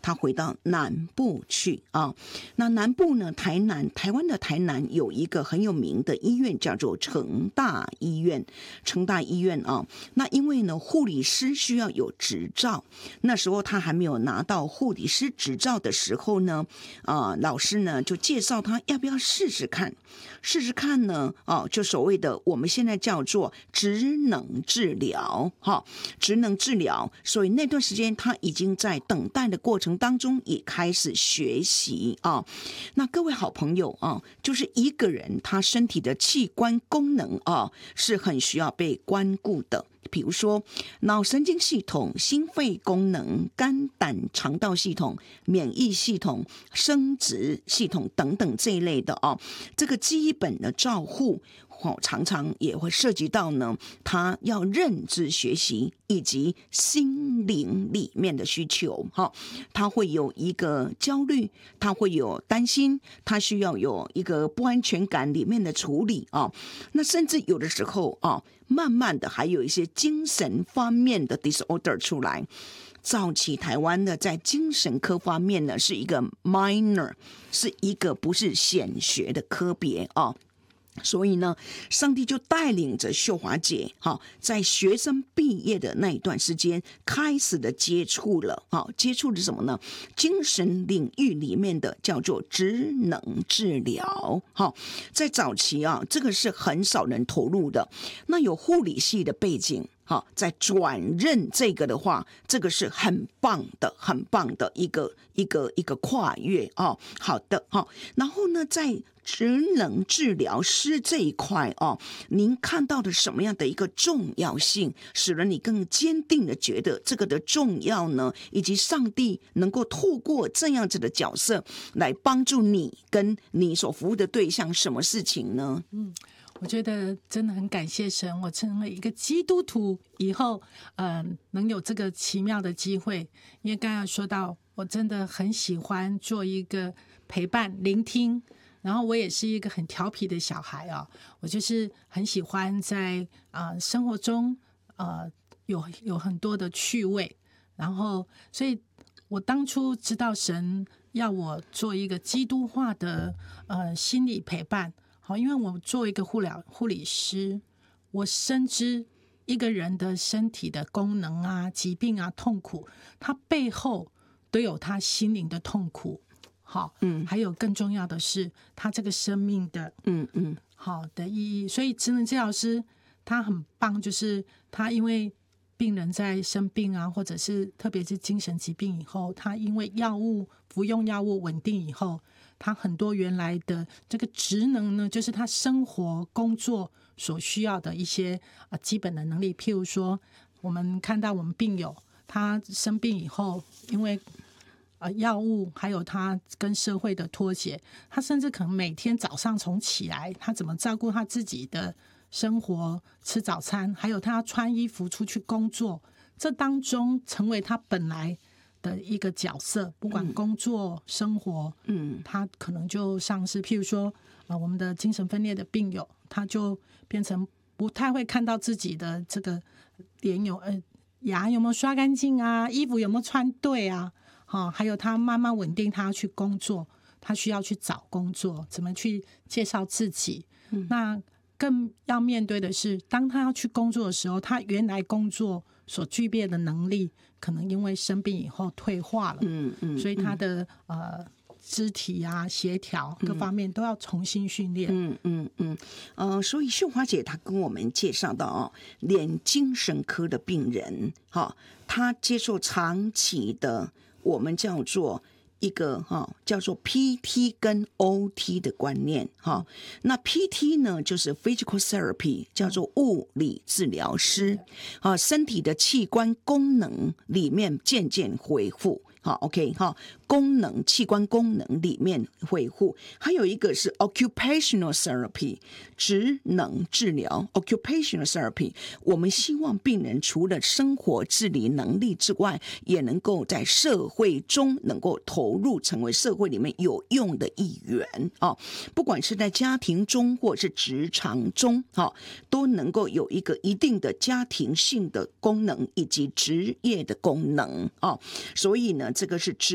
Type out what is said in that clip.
他回到南部去啊。那南部呢，台湾的台南有一个很有名的医院，叫做成大医院。成大医院啊，那因为呢，护理师需要有执照，那时候他还没有拿到护理师执照的时候呢，老师呢就介绍他要不要试试看呢，就所谓的我们现在叫做职能治疗，职能治疗。所以那段时间他已经在等待的过程当中也开始学习啊。那各位好朋友啊，就是一个人他身体的器官功能啊，是很需要被关顾的。比如说脑神经系统、心肺功能、肝胆肠道系统、免疫系统、生殖系统等等这一类的这个基本的照护常常也会涉及到呢，他要认知学习以及心灵里面的需求他会有一个焦虑，他会有担心，他需要有一个不安全感里面的处理那甚至有的时候慢慢的还有一些精神方面的 disorder 出来。早期台湾的在精神科方面呢，是一个 minor， 是一个不是显学的科别所以呢，上帝就带领着秀华姐在学生毕业的那一段时间开始的接触了什么呢？精神领域里面的叫做职能治疗在早期这个是很少人投入的。那有护理系的背景在转任这个的话，这个是很棒的一个跨越好的然后呢，在职能治疗师这一块您看到的什么样的一个重要性，使得你更坚定的觉得这个的重要呢？以及上帝能够透过这样子的角色来帮助你跟你所服务的对象什么事情呢？ 我觉得真的很感谢神，我成了一个基督徒以后，能有这个奇妙的机会。因为刚刚说到，我真的很喜欢做一个陪伴、聆听，然后我也是一个很调皮的小孩我就是很喜欢在生活中有很多的趣味，然后所以我当初知道神要我做一个基督化的心理陪伴。因为我作为一个护理师，我深知一个人的身体的功能疾病痛苦，他背后都有他心灵的痛苦。还有更重要的是他这个生命的好的意义。所以职能治疗师他很棒，就是他因为病人在生病或者是特别是精神疾病以后，他因为服用药物稳定以后，他很多原来的这个职能呢，就是他生活工作所需要的一些基本的能力。譬如说我们看到我们病友他生病以后，因为药物还有他跟社会的脱节，他甚至可能每天早上从起来他怎么照顾他自己的生活，吃早餐，还有他穿衣服出去工作，这当中成为他本来的一个角色，不管工作生活他可能就像是譬如说我们的精神分裂的病友，他就变成不太会看到自己的这个脸牙有没有刷干净衣服有没有穿对还有他慢慢稳定，他要去工作，他需要去找工作，怎么去介绍自己那更要面对的是，当他要去工作的时候，他原来工作所具备的能力可能因为生病以后退化了所以他的肢体协调各方面都要重新训练所以秀华姐她跟我们介绍到连精神科的病人他接受长期的我们叫做一个叫做 PT 跟 OT 的观念那 PT 呢就是 Physical Therapy， 叫做物理治疗师身体的器官功能里面渐渐恢复OK 功能器官功能里面恢复。还有一个是 Occupational Therapy， 职能治疗 Occupational Therapy， 我们希望病人除了生活自理能力之外，也能够在社会中能够投入，成为社会里面有用的一员不管是在家庭中或是职场中都能够有一个一定的家庭性的功能以及职业的功能所以呢，这个是